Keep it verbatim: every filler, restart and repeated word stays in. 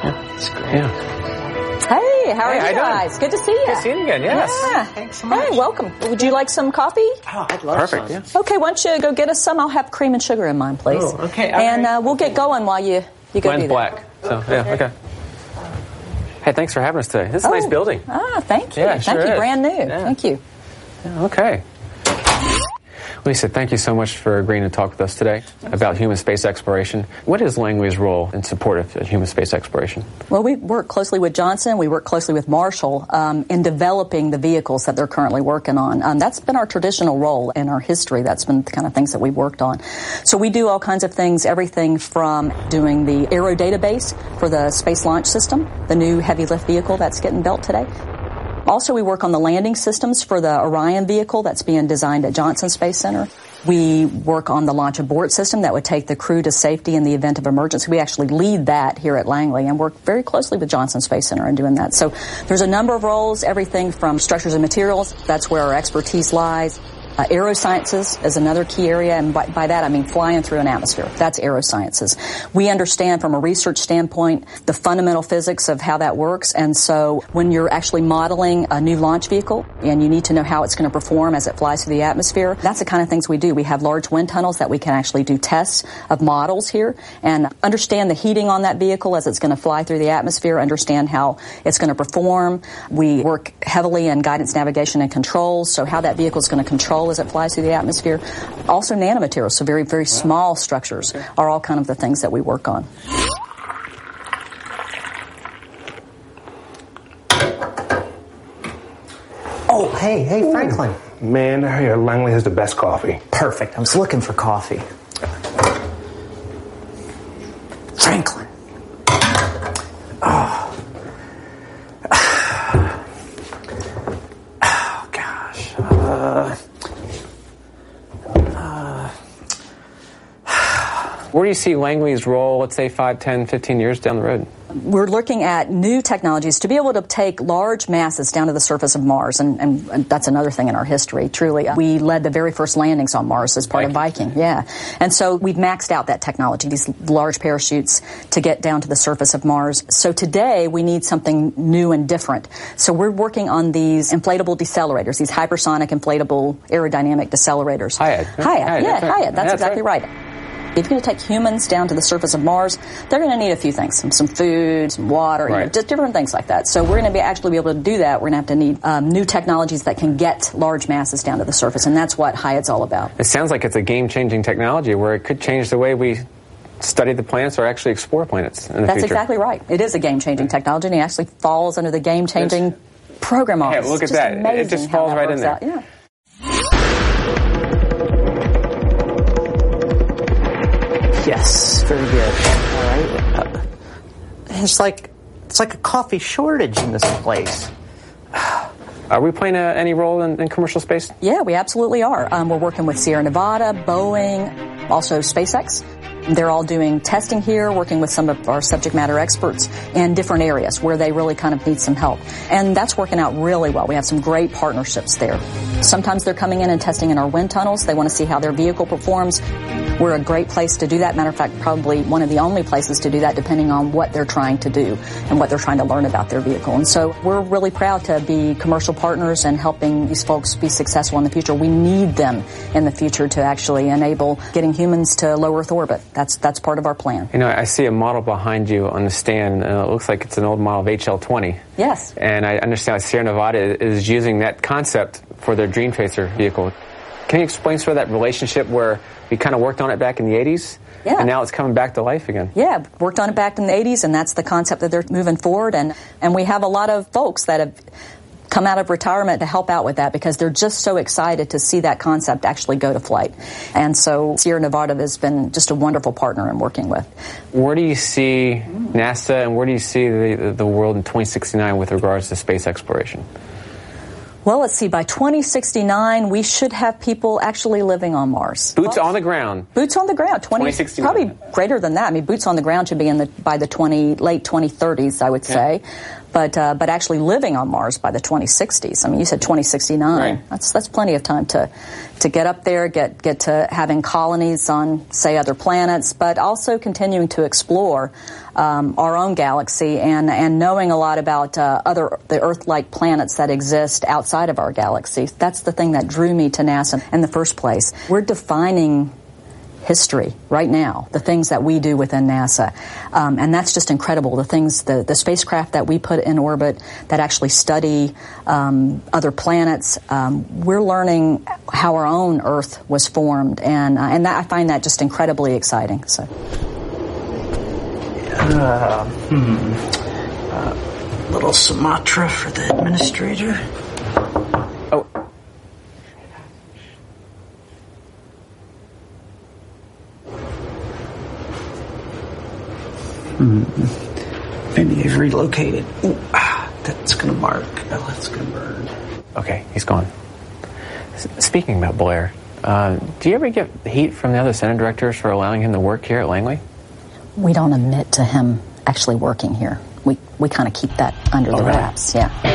That's great. Yeah. Hey, how are Hey, you how you guys? doing? Good to see you. Good seeing you again, yes. Yeah. Thanks so much. Hey, welcome. Would you like some coffee? Oh, I'd love Perfect, some. yeah. Okay, why don't you go get us some? I'll have cream and sugar in mine, please. Oh, okay, all And right. uh, we'll get going while you, you go Mine's do that. black. So, yeah, okay. Hey, thanks for having us today. This is a nice Oh. building. Ah, thank you. Yeah, it thank sure you. is. Brand new. Yeah. Thank you. Yeah, okay. Lisa, thank you so much for agreeing to talk with us today about human space exploration. What is Langley's role in support of human space exploration? Well, we work closely with Johnson. We work closely with Marshall um, in developing the vehicles that they're currently working on. Um, that's been our traditional role in our history. That's been the kind of things that we've worked on. So we do all kinds of things, everything from doing the aero database for the Space Launch System, the new heavy lift vehicle that's getting built today. Also, we work on the landing systems for the Orion vehicle that's being designed at Johnson Space Center. We work on the launch abort system that would take the crew to safety in the event of emergency. We actually lead that here at Langley and work very closely with Johnson Space Center in doing that. So there's a number of roles, everything from structures and materials. That's where our expertise lies. Uh, aerosciences is another key area, and by, by that I mean flying through an atmosphere. That's aerosciences. We understand from a research standpoint the fundamental physics of how that works, and so when you're actually modeling a new launch vehicle and you need to know how it's going to perform as it flies through the atmosphere, that's the kind of things we do. We have large wind tunnels that we can actually do tests of models here and understand the heating on that vehicle as it's going to fly through the atmosphere, understand how it's going to perform. We work heavily in guidance, navigation, and controls, so how that vehicle is going to control as it flies through the atmosphere. Also nanomaterials, so very, very small structures are all kind of the things that we work on. Oh, hey, hey, Franklin. Man, I hear Langley has the best coffee. Perfect. I was looking for coffee. Franklin. Oh. Oh, gosh. Uh... Where do you see Langley's role, let's say, five, ten, fifteen years down the road? We're looking at new technologies to be able to take large masses down to the surface of Mars, and, and, and that's another thing in our history, truly. We led the very first landings on Mars as part Viking. of Viking, yeah. And so we've maxed out that technology, these large parachutes to get down to the surface of Mars. So today we need something new and different. So we're working on these inflatable decelerators, these hypersonic inflatable aerodynamic decelerators. Hyatt. Hyatt, Hyatt, yeah, that's right. Hyatt, that's Yeah, exactly right. right. If you're going to take humans down to the surface of Mars, they're going to need a few things, some, some food, some water, you know, Right. just different things like that. So we're going to be actually be able to do that. We're going to have to need um, new technologies that can get large masses down to the surface, and that's what Hyatt's all about. It sounds like it's a game-changing technology where it could change the way we study the planets or actually explore planets in the That's future. exactly right. It is a game-changing technology, and it actually falls under the game-changing program office. Yeah, look at It's just that. It amazing just how falls that right in works there. out. Yeah. Yes, very good. All right. Uh, it's like it's like a coffee shortage in this place. Are we playing a, any role in, in commercial space? Yeah, we absolutely are. Um, we're working with Sierra Nevada, Boeing, also SpaceX. They're all doing testing here, working with some of our subject matter experts in different areas where they really kind of need some help. And that's working out really well. We have some great partnerships there. Sometimes they're coming in and testing in our wind tunnels. They want to see how their vehicle performs. We're a great place to do that. Matter of fact, probably one of the only places to do that, depending on what they're trying to do and what they're trying to learn about their vehicle. And so we're really proud to be commercial partners and helping these folks be successful in the future. We need them in the future to actually enable getting humans to low Earth orbit. That's that's part of our plan. You know, I see a model behind you on the stand. Uh, it looks like it's an old model of H L twenty. Yes. And I understand Sierra Nevada is using that concept for their Dream Chaser vehicle. Can you explain sort of that relationship where we kind of worked on it back in the eighties? Yeah. And now it's coming back to life again. Yeah, worked on it back in the eighties, and that's the concept that they're moving forward. And, and we have a lot of folks that have come out of retirement to help out with that because they're just so excited to see that concept actually go to flight. And so Sierra Nevada has been just a wonderful partner in working with. Where do you see NASA and where do you see the, the world in twenty sixty-nine with regards to space exploration? Well, let's see, by twenty sixty-nine, we should have people actually living on Mars. Boots well, on the ground. Boots on the ground. twenty, twenty sixty-nine. Probably greater than that. I mean, boots on the ground should be in the by the twenty late twenty thirties, I would say. Yeah. But uh, but actually living on Mars by the twenty sixties. I mean, you said twenty sixty-nine. Right. That's that's plenty of time to to get up there, get get to having colonies on, say, other planets, but also continuing to explore um, our own galaxy and and knowing a lot about uh, other the Earth-like planets that exist outside of our galaxy. That's the thing that drew me to NASA in the first place. We're defining history right now, the things that we do within NASA. Um, and that's just incredible. The things, the, the spacecraft that we put in orbit that actually study um, other planets, um, we're learning how our own Earth was formed. And, uh, and that, I find that just incredibly exciting. So, uh, hmm. uh, little Sumatra for the administrator. Oh. Hmm. Maybe they've relocated. Ooh, ah, that's gonna mark. Oh, that's gonna burn. Okay, he's gone. S- speaking about Blair, uh, do you ever get heat from the other Senate directors for allowing him to work here at Langley? We don't admit to him actually working here. We we kind of keep that under oh, the really? wraps. Yeah.